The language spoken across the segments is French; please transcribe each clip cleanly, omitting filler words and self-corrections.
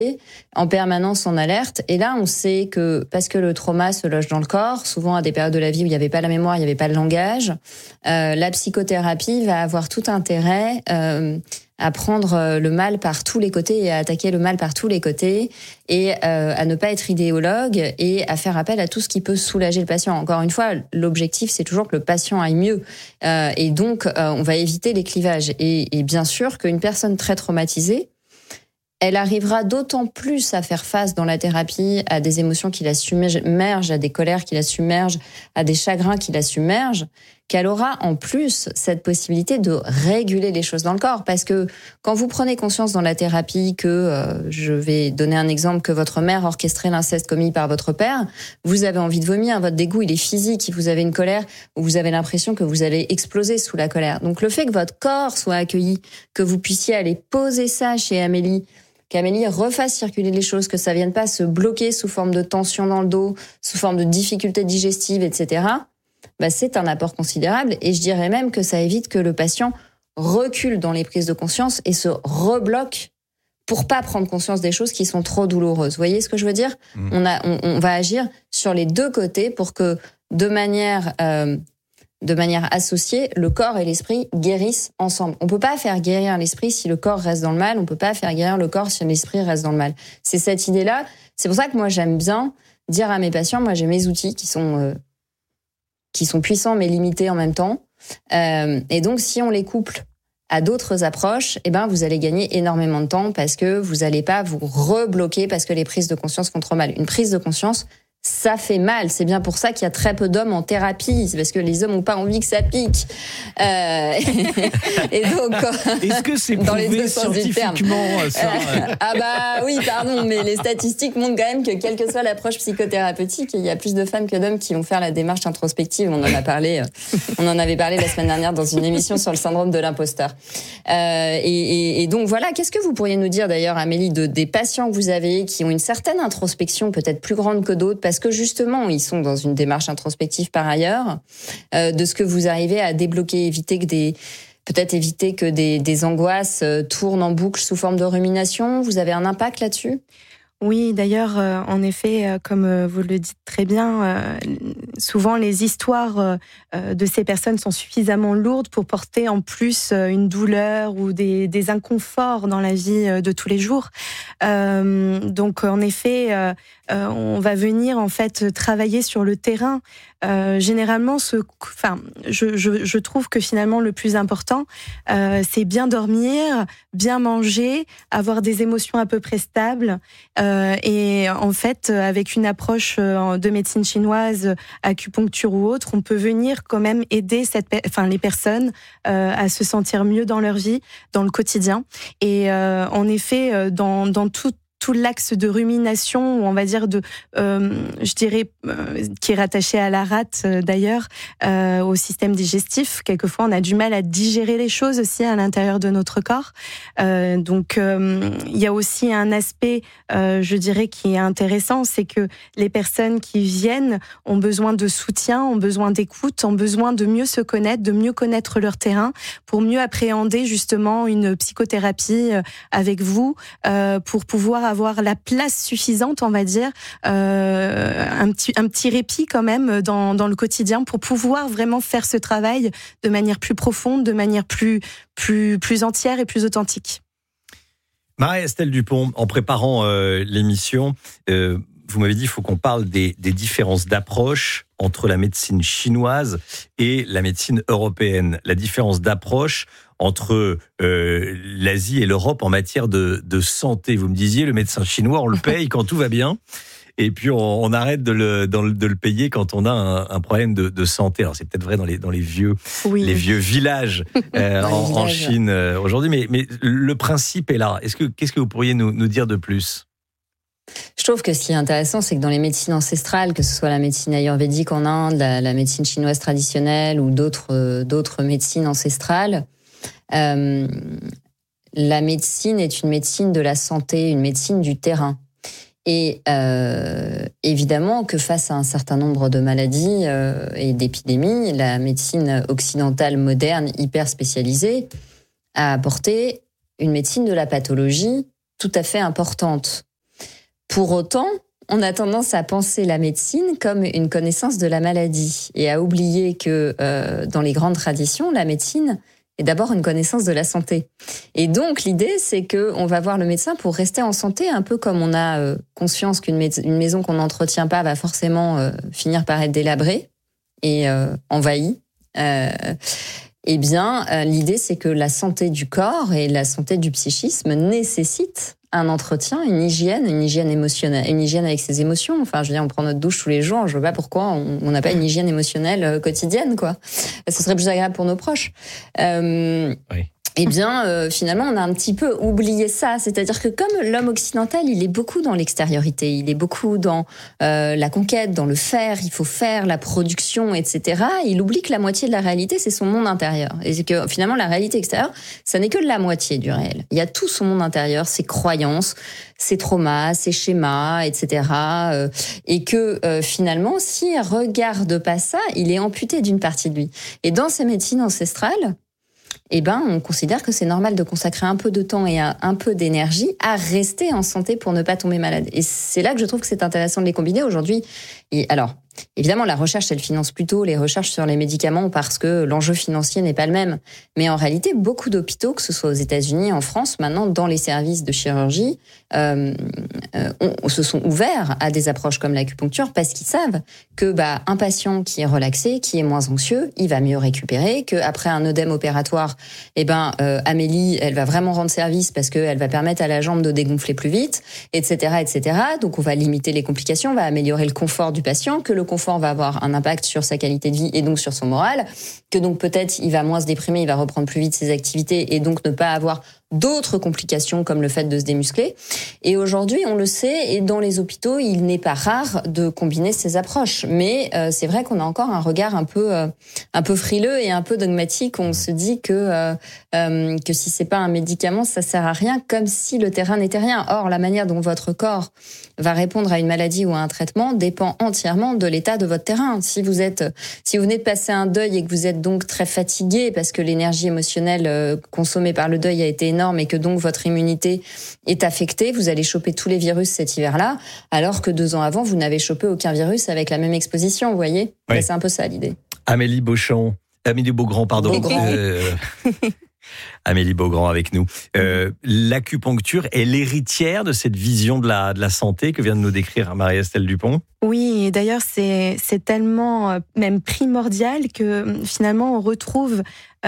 en permanence en alerte. Et là, on sait que, parce que le trauma se loge dans le corps, souvent à des périodes de la vie où il n'y avait pas la mémoire, il n'y avait pas le langage, la psychothérapie va avoir tout intérêt à prendre le mal par tous les côtés et à attaquer le mal par tous les côtés et à ne pas être idéologue et à faire appel à tout ce qui peut soulager le patient. Encore une fois, l'objectif, c'est toujours que le patient aille mieux. Et donc, on va éviter les clivages. Et bien sûr qu'une personne très traumatisée, elle arrivera d'autant plus à faire face dans la thérapie à des émotions qui la submergent, à des colères qui la submergent, à des chagrins qui la submergent, qu'elle aura en plus cette possibilité de réguler les choses dans le corps. Parce que quand vous prenez conscience dans la thérapie que, je vais donner un exemple, que votre mère orchestrait l'inceste commis par votre père, vous avez envie de vomir, votre dégoût il est physique, vous avez une colère où vous avez l'impression que vous allez exploser sous la colère. Donc le fait que votre corps soit accueilli, que vous puissiez aller poser ça chez Amélie, qu'Amélie refasse circuler les choses, que ça vienne pas se bloquer sous forme de tension dans le dos, sous forme de difficultés digestives, etc., c'est un apport considérable. Et je dirais même que ça évite que le patient recule dans les prises de conscience et se rebloque pour pas prendre conscience des choses qui sont trop douloureuses. Vous voyez ce que je veux dire ? On va agir sur les deux côtés pour que, de manière associée, le corps et l'esprit guérissent ensemble. On peut pas faire guérir l'esprit si le corps reste dans le mal. On peut pas faire guérir le corps si l'esprit reste dans le mal. C'est cette idée-là. C'est pour ça que moi, j'aime bien dire à mes patients, moi, j'ai mes outils qui sont puissants mais limités en même temps. Et donc, si on les couple à d'autres approches, vous allez gagner énormément de temps parce que vous allez pas vous rebloquer parce que les prises de conscience font trop mal. Une prise de conscience, ça fait mal. C'est bien pour ça qu'il y a très peu d'hommes en thérapie. C'est parce que les hommes n'ont pas envie que ça pique. Et donc, est-ce que c'est dans les prouvé deux sens du terme. scientifiquement ça Oui, pardon, mais les statistiques montrent quand même que quelle que soit l'approche psychothérapeutique, il y a plus de femmes que d'hommes qui vont faire la démarche introspective. On en avait parlé la semaine dernière dans une émission sur le syndrome de l'imposteur. Et donc voilà, qu'est-ce que vous pourriez nous dire d'ailleurs, Amélie, des patients que vous avez qui ont une certaine introspection peut-être plus grande que d'autres, parce que justement, ils sont dans une démarche introspective par ailleurs, de ce que vous arrivez à débloquer, éviter que des angoisses tournent en boucle sous forme de rumination. Vous avez un impact là-dessus ? Oui, d'ailleurs, en effet, comme vous le dites très bien, souvent les histoires de ces personnes sont suffisamment lourdes pour porter en plus une douleur ou des inconforts dans la vie de tous les jours. Donc, en effet, on va venir en fait travailler sur le terrain. Généralement, je trouve que finalement le plus important, c'est bien dormir, bien manger, avoir des émotions à peu près stables. Et en fait, avec une approche de médecine chinoise, acupuncture ou autre, on peut venir quand même aider les personnes à se sentir mieux dans leur vie, dans le quotidien. Et en effet, dans tout l'axe de rumination, ou on va dire je dirais, qui est rattaché à la rate d'ailleurs, au système digestif. Quelquefois, on a du mal à digérer les choses aussi à l'intérieur de notre corps. Donc, il y a aussi un aspect, je dirais, qui est intéressant, c'est que les personnes qui viennent ont besoin de soutien, ont besoin d'écoute, ont besoin de mieux se connaître, de mieux connaître leur terrain, pour mieux appréhender justement une psychothérapie avec vous, pour pouvoir avoir la place suffisante, on va dire, un petit répit quand même dans le quotidien pour pouvoir vraiment faire ce travail de manière plus profonde, de manière plus entière et plus authentique. Marie-Estelle Dupont, en préparant l'émission, vous m'avez dit qu'il faut qu'on parle des différences d'approche entre la médecine chinoise et la médecine européenne. La différence d'approche entre l'Asie et l'Europe en matière de santé. Vous me disiez, le médecin chinois, on le paye quand tout va bien, et puis on arrête de le payer quand on a un problème de santé. Alors c'est peut-être vrai dans les vieux villages en Chine aujourd'hui, mais le principe est là. Qu'est-ce que vous pourriez nous dire de plus ? Je trouve que ce qui est intéressant, c'est que dans les médecines ancestrales, que ce soit la médecine ayurvédique en Inde, la médecine chinoise traditionnelle ou d'autres médecines ancestrales, la médecine est une médecine de la santé, une médecine du terrain. Et évidemment que face à un certain nombre de maladies et d'épidémies, la médecine occidentale moderne, hyper spécialisée, a apporté une médecine de la pathologie tout à fait importante. Pour autant, on a tendance à penser la médecine comme une connaissance de la maladie et à oublier que dans les grandes traditions, la médecine est d'abord une connaissance de la santé. Et donc, l'idée, c'est qu'on va voir le médecin pour rester en santé, un peu comme on a conscience qu'une maison qu'on n'entretient pas va forcément finir par être délabrée et envahie. Eh bien, l'idée, c'est que la santé du corps et la santé du psychisme nécessitent un entretien, une hygiène émotionnelle, une hygiène avec ses émotions. Enfin, je veux dire, on prend notre douche tous les jours. Je vois pas pourquoi on n'a pas une hygiène émotionnelle quotidienne, quoi. Ce serait plus agréable pour nos proches. Oui. Eh bien, finalement, on a un petit peu oublié ça. C'est-à-dire que comme l'homme occidental, il est beaucoup dans l'extériorité, il est beaucoup dans la conquête, dans le faire, il faut faire, la production, etc. Il oublie que la moitié de la réalité, c'est son monde intérieur. Et c'est que finalement, la réalité extérieure, ça n'est que la moitié du réel. Il y a tout son monde intérieur, ses croyances, ses traumas, ses schémas, etc. Et que finalement, s'il regarde pas ça, il est amputé d'une partie de lui. Et dans ces médecines ancestrales, eh ben, on considère que c'est normal de consacrer un peu de temps et un peu d'énergie à rester en santé pour ne pas tomber malade. Et c'est là que je trouve que c'est intéressant de les combiner aujourd'hui. Et alors, évidemment, la recherche, elle finance plutôt les recherches sur les médicaments parce que l'enjeu financier n'est pas le même. Mais en réalité, beaucoup d'hôpitaux, que ce soit aux États-Unis, en France, maintenant, dans les services de chirurgie, se sont ouverts à des approches comme l'acupuncture parce qu'ils savent que un patient qui est relaxé, qui est moins anxieux, il va mieux récupérer, qu'après un œdème opératoire, Amélie, elle va vraiment rendre service parce qu'elle va permettre à la jambe de dégonfler plus vite, etc., etc. Donc, on va limiter les complications, on va améliorer le confort du patient, que le confort va avoir un impact sur sa qualité de vie et donc sur son moral, que donc peut-être il va moins se déprimer, il va reprendre plus vite ses activités et donc ne pas avoir d'autres complications comme le fait de se démuscler. Et aujourd'hui, on le sait, et dans les hôpitaux, il n'est pas rare de combiner ces approches. Mais c'est vrai qu'on a encore un regard un peu frileux et un peu dogmatique. On se dit que si c'est pas un médicament, ça sert à rien, comme si le terrain n'était rien. Or, la manière dont votre corps va répondre à une maladie ou à un traitement dépend entièrement de l'état de votre terrain. Si vous venez de passer un deuil et que vous êtes donc très fatigué parce que l'énergie émotionnelle consommée par le deuil a été énorme et que donc votre immunité est affectée, vous allez choper tous les virus cet hiver-là, alors que 2 ans avant, vous n'avez chopé aucun virus avec la même exposition, vous voyez ? Oui. C'est un peu ça l'idée. Amélie Beaugrand, pardon. Amélie Beaugrand avec nous. L'acupuncture est l'héritière de cette vision de la santé que vient de nous décrire Marie-Estelle Dupont. Oui, et d'ailleurs c'est tellement même primordial que finalement on retrouve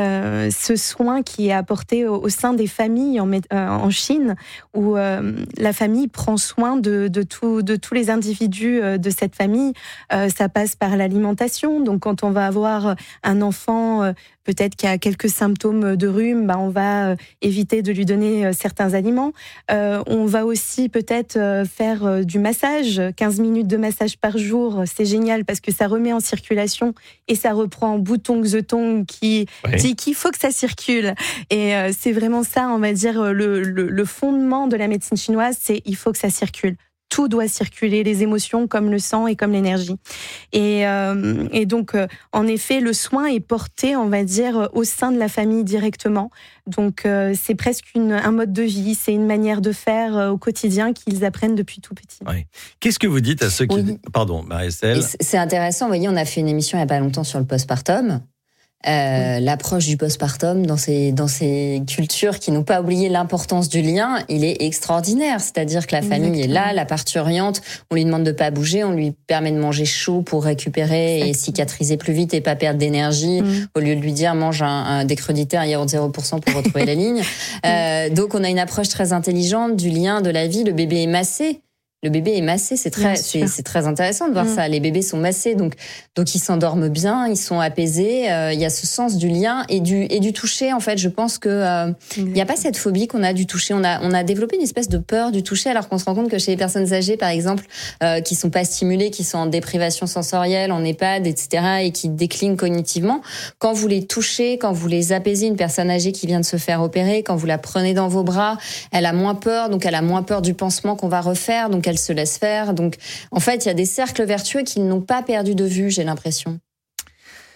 ce soin qui est apporté au sein des familles en Chine, où la famille prend soin de tous les individus de cette famille. Ça passe par l'alimentation. Donc quand on va avoir un enfant peut-être qui a quelques symptômes de rhume, on va éviter de lui donner certains aliments. On va aussi peut-être faire du massage, 15 minutes de massage par jour, c'est génial parce que ça remet en circulation et ça reprend Bouton Xetong qui dit qu'il faut que ça circule. Et c'est vraiment ça, on va dire, le fondement de la médecine chinoise, c'est il faut que ça circule. Tout doit circuler, les émotions comme le sang et comme l'énergie. Et donc, en effet, le soin est porté, on va dire, au sein de la famille directement. Donc, c'est presque un mode de vie, c'est une manière de faire au quotidien qu'ils apprennent depuis tout petit. Oui. Qu'est-ce que vous dites à ceux qui... Oui. Pardon, Marie-Estelle. C'est intéressant, vous voyez, on a fait une émission il n'y a pas longtemps sur le postpartum. L'approche du postpartum dans ces cultures qui n'ont pas oublié l'importance du lien, il est extraordinaire. C'est-à-dire que la famille est là, la parturiente, on lui demande de pas bouger, on lui permet de manger chaud pour récupérer et cicatriser plus vite et pas perdre d'énergie, au lieu de lui dire mange des crudités, un yaourt 0% pour retrouver la ligne. Donc on a une approche très intelligente du lien, de la vie. Le bébé est massé. C'est très intéressant de voir ça. Les bébés sont massés, donc ils s'endorment bien, ils sont apaisés. Il y a ce sens du lien et du toucher. En fait, je pense que il y a pas cette phobie qu'on a du toucher. On a développé une espèce de peur du toucher, alors qu'on se rend compte que chez les personnes âgées, par exemple, qui sont pas stimulées, qui sont en déprivation sensorielle, en EHPAD, etc., et qui déclinent cognitivement, quand vous les touchez, quand vous les apaisez, une personne âgée qui vient de se faire opérer, quand vous la prenez dans vos bras, elle a moins peur, donc elle a moins peur du pansement qu'on va refaire, donc elle se laisse faire. Donc, en fait, il y a des cercles vertueux qu'ils n'ont pas perdu de vue, j'ai l'impression.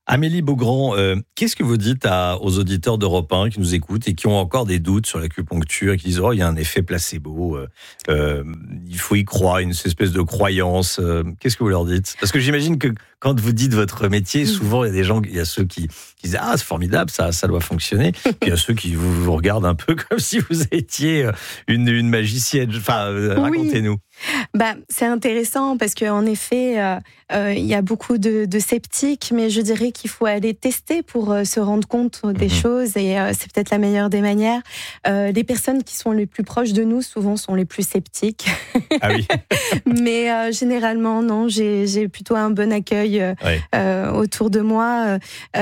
Amélie Beaugrand, qu'est-ce que vous dites aux auditeurs d'Europe 1 qui nous écoutent et qui ont encore des doutes sur l'acupuncture et qui disent « Oh, il y a un effet placebo, il faut y croire, une espèce de croyance ». Qu'est-ce que vous leur dites ? Parce que j'imagine que quand vous dites votre métier, souvent il y a ceux qui disent « Ah, c'est formidable, ça doit fonctionner ». Puis il y a ceux qui vous regardent un peu comme si vous étiez une magicienne. Enfin, racontez-nous. C'est intéressant parce qu'en effet, il y a beaucoup de sceptiques, mais je dirais qu'il faut aller tester pour se rendre compte des choses et c'est peut-être la meilleure des manières. Les personnes qui sont les plus proches de nous, souvent, sont les plus sceptiques. Ah oui. Mais généralement, non, j'ai plutôt un bon accueil autour de moi.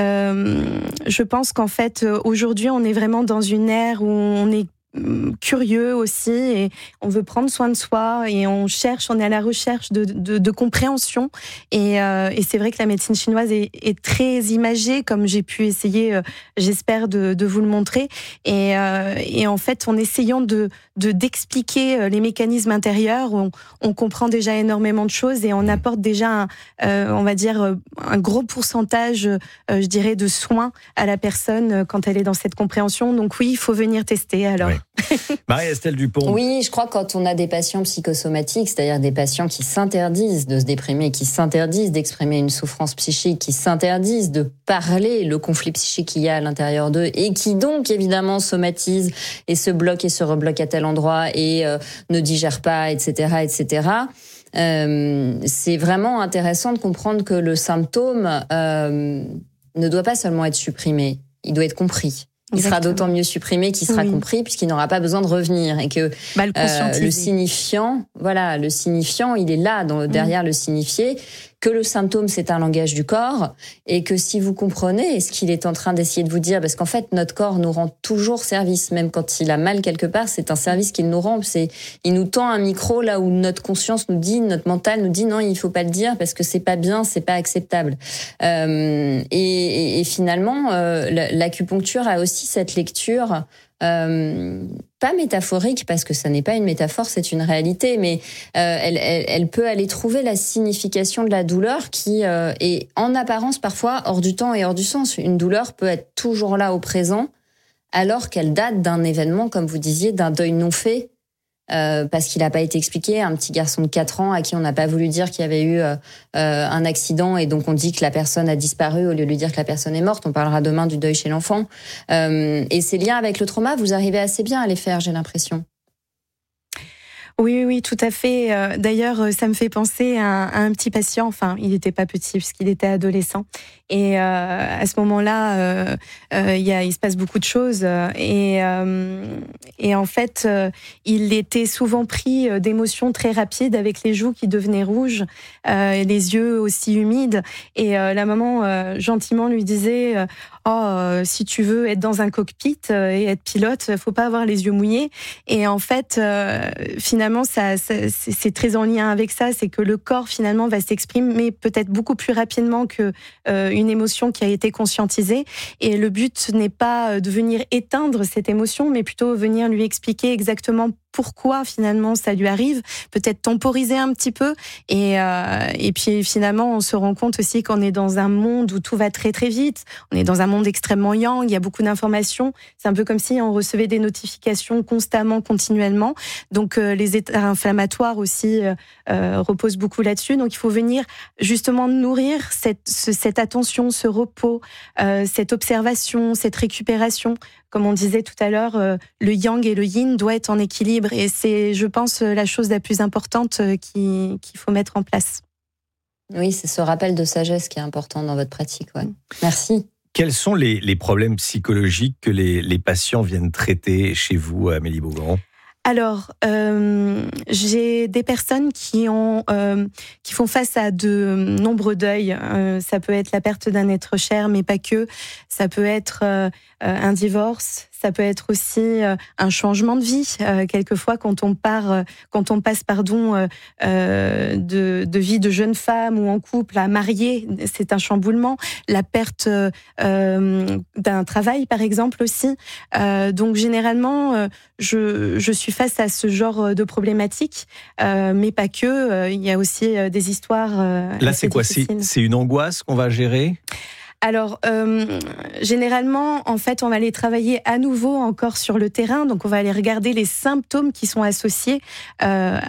Je pense qu'en fait, aujourd'hui, on est vraiment dans une ère où on est curieux aussi et on veut prendre soin de soi et on est à la recherche de compréhension et c'est vrai que la médecine chinoise est très imagée comme j'ai pu essayer j'espère de vous le montrer et en fait en essayant d'expliquer les mécanismes intérieurs on comprend déjà énormément de choses et on apporte déjà on va dire un gros pourcentage je dirais de soins à la personne quand elle est dans cette compréhension, donc oui, il faut venir tester alors. Oui. Marie-Estelle Dupont. Oui, je crois que quand on a des patients psychosomatiques, c'est-à-dire des patients qui s'interdisent de se déprimer, qui s'interdisent d'exprimer une souffrance psychique, qui s'interdisent de parler le conflit psychique qu'il y a à l'intérieur d'eux et qui donc évidemment somatisent et se bloquent et se rebloquent à tel endroit et ne digèrent pas, etc., etc. C'est vraiment intéressant de comprendre que le symptôme ne doit pas seulement être supprimé, il doit être compris. Il sera d'autant mieux supprimé qu'il sera compris puisqu'il n'aura pas besoin de revenir et que le signifiant, il est là derrière le signifié, que le symptôme c'est un langage du corps et que si vous comprenez ce qu'il est en train d'essayer de vous dire, parce qu'en fait notre corps nous rend toujours service, même quand il a mal quelque part, c'est un service qu'il nous rend. Il nous tend un micro là où notre conscience nous dit, notre mental nous dit non, il faut pas le dire parce que c'est pas bien, c'est pas acceptable. Et finalement, l'acupuncture a aussi cette lecture. Pas métaphorique parce que ça n'est pas une métaphore, c'est une réalité, mais elle peut aller trouver la signification de la douleur qui est en apparence parfois hors du temps et hors du sens. Une douleur peut être toujours là au présent alors qu'elle date d'un événement, comme vous disiez, d'un deuil non fait. Parce qu'il n'a pas été expliqué, un petit garçon de 4 ans à qui on n'a pas voulu dire qu'il y avait eu un accident et donc on dit que la personne a disparu au lieu de lui dire que la personne est morte. On parlera demain du deuil chez l'enfant. Et ces liens avec le trauma, vous arrivez assez bien à les faire, j'ai l'impression. Oui, tout à fait. D'ailleurs, ça me fait penser à un petit patient. Enfin, il n'était pas petit puisqu'il était adolescent. Et à ce moment-là, il se passe beaucoup de choses. Et en fait, il était souvent pris d'émotions très rapides avec les joues qui devenaient rouges, les yeux aussi humides. Et la maman gentiment lui disait si tu veux être dans un cockpit et être pilote, faut pas avoir les yeux mouillés. Et en fait, finalement, c'est très en lien avec ça, c'est que le corps finalement va s'exprimer peut-être beaucoup plus rapidement que une émotion qui a été conscientisée. Et le but n'est pas de venir éteindre cette émotion, mais plutôt venir lui expliquer exactement pourquoi finalement ça lui arrive, peut-être temporiser un petit peu et puis finalement on se rend compte aussi qu'on est dans un monde où tout va très très vite, on est dans un monde extrêmement yang, il y a beaucoup d'informations, c'est un peu comme si on recevait des notifications constamment, continuellement, donc les états inflammatoires aussi reposent beaucoup là-dessus, donc il faut venir justement nourrir cette attention, ce repos, cette observation, cette récupération. Comme on disait tout à l'heure, le yang et le yin doivent être en équilibre et c'est, je pense, la chose la plus importante qu'il faut mettre en place. Oui, c'est ce rappel de sagesse qui est important dans votre pratique. Ouais. Merci. Quels sont les problèmes psychologiques que les patients viennent traiter chez vous, Amélie Beaugrand ? Alors, j'ai des personnes qui font face à de nombreux deuils. Ça peut être la perte d'un être cher, mais pas que. Ça peut être un divorce. Ça peut être aussi un changement de vie. Quelquefois, quand on passe, de vie de jeune femme ou en couple à mariée, c'est un chamboulement. La perte d'un travail, par exemple, aussi. Donc, généralement, je suis face à ce genre de problématiques, mais pas que. Il y a aussi des histoires. Là, c'est quoi ? C'est une angoisse qu'on va gérer ? Alors, généralement, en fait, on va aller travailler à nouveau encore sur le terrain. Donc, on va aller regarder les symptômes qui sont associés